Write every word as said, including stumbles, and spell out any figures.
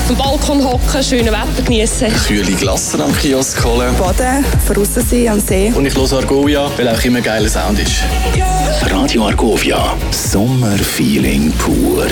dem Balkon hocken, schönes Wetter genießen. Kühle Glassen am Kiosk holen. Baden, draussen sein am See. Und ich höre Argovia, weil auch immer geiler Sound ist. Radio Argovia, Sommerfeeling pur.